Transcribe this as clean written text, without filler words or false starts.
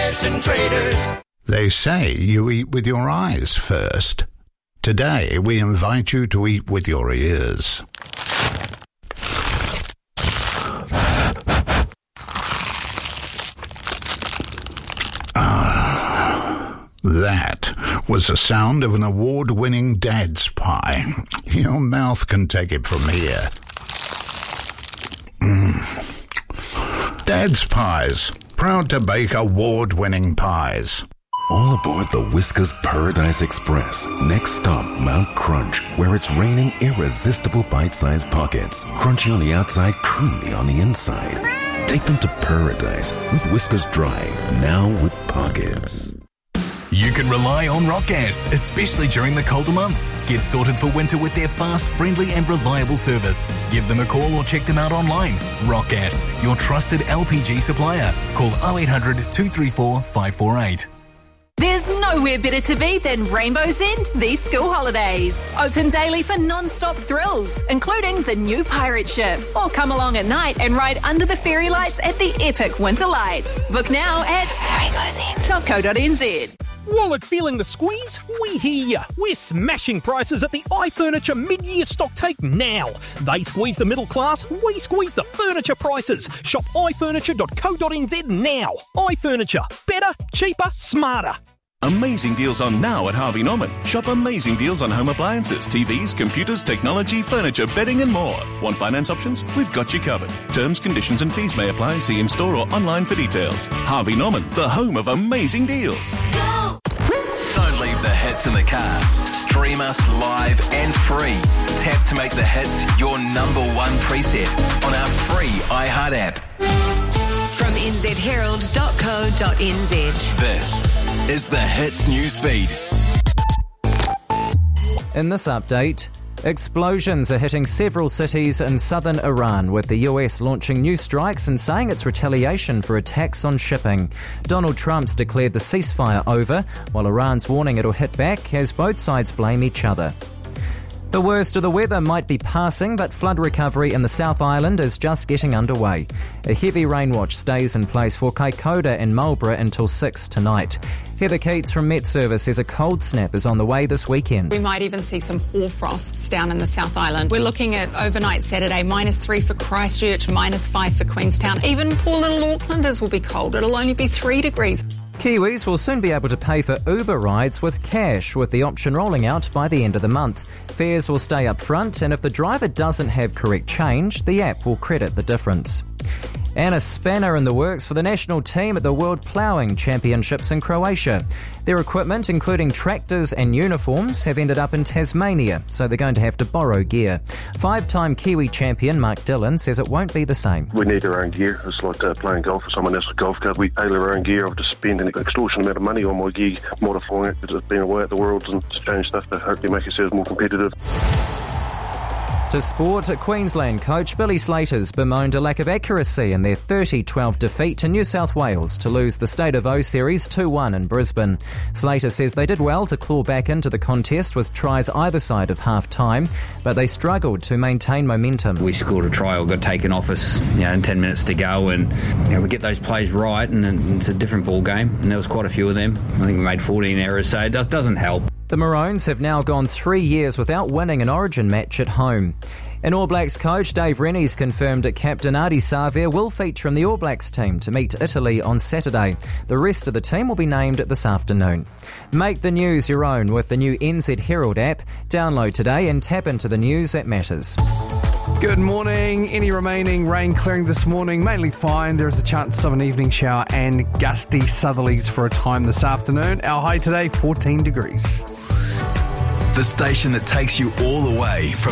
Pearson Traders. They say you eat with your eyes first. Today, we invite you to eat with your ears. That was the sound of an award-winning Dad's Pie. Your mouth can take it from here. Dad's Pies, proud to bake award-winning pies. All aboard the Whiskas Paradise Express. Next stop, Mount Crunch, where it's raining irresistible bite-sized pockets. Crunchy on the outside, creamy on the inside. Take them to paradise with Whiskas Dry, now with pockets. You can rely on Rock Gas, especially during the colder months. Get sorted for winter with their fast, friendly and reliable service. Give them a call or check them out online. Rock Gas, your trusted LPG supplier. Call 0800 234 548. There's nowhere better to be than Rainbow's End these school holidays. Open daily for non-stop thrills, including the new pirate ship. Or come along at night and ride under the fairy lights at the epic winter lights. Book now at rainbowsend.co.nz. Wallet feeling the squeeze? We hear ya. We're smashing prices at the iFurniture mid-year stock take now. They squeeze the middle class, we squeeze the furniture prices. Shop ifurniture.co.nz now. iFurniture. Better, cheaper, smarter. Amazing deals on now at Harvey Norman. Shop amazing deals on home appliances, TVs, computers, technology, furniture, bedding and more. Want finance options? We've got you covered. Terms, conditions and fees may apply. See in-store or online for details. Harvey Norman, the home of amazing deals. Go! Don't leave the hits in the car. Stream us live and free. Tap to make the hits your number one preset on our free iHeart app. From nzherald.co.nz. This is the Hits newsfeed. In this update, explosions are hitting several cities in southern Iran, with the US launching new strikes and saying it's retaliation for attacks on shipping. Donald Trump's declared the ceasefire over, while Iran's warning it'll hit back as both sides blame each other. The worst of the weather might be passing, but flood recovery in the South Island is just getting underway. A heavy rain watch stays in place for Kaikoura and Marlborough until 6 tonight. Heather Keats from Met Service says a cold snap is on the way this weekend. We might even see some hoarfrosts down in the South Island. We're looking at overnight Saturday, -3 for Christchurch, -5 for Queenstown. Even poor little Aucklanders will be cold. It'll only be 3 degrees. Kiwis will soon be able to pay for Uber rides with cash, with the option rolling out by the end of the month. Fares will stay up front, and if the driver doesn't have correct change, the app will credit the difference. And a spanner in the works for the national team at the World Ploughing Championships in Croatia. Their equipment, including tractors and uniforms, have ended up in Tasmania, so they're going to have to borrow gear. 5-time Kiwi champion Mark Dillon says it won't be the same. We need our own gear. It's like playing golf for someone else's golf cart. We tailor our own gear. I've just spent an extortionate amount of money on my gear, modifying it because it's been away at the Worlds and to change stuff to hopefully make ourselves more competitive. To sport, Queensland coach Billy Slater's bemoaned a lack of accuracy in their 30-12 defeat to New South Wales to lose the State of O Series 2-1 in Brisbane. Slater says they did well to claw back into the contest with tries either side of half-time, but they struggled to maintain momentum. We scored a try or got taken off us in 10 minutes to go, and we get those plays right and it's a different ball game, and there was quite a few of them. I think we made 14 errors, so it doesn't help. The Maroons have now gone 3 years without winning an Origin match at home. And All Blacks coach Dave Rennie's confirmed that captain Ardie Savea will feature in the All Blacks team to meet Italy on Saturday. The rest of the team will be named this afternoon. Make the news your own with the new NZ Herald app. Download today and tap into the news that matters. Good morning. Any remaining rain clearing this morning? Mainly fine. There is a chance of an evening shower and gusty southerlies for a time this afternoon. Our high today, 14 degrees. The station that takes you all the way from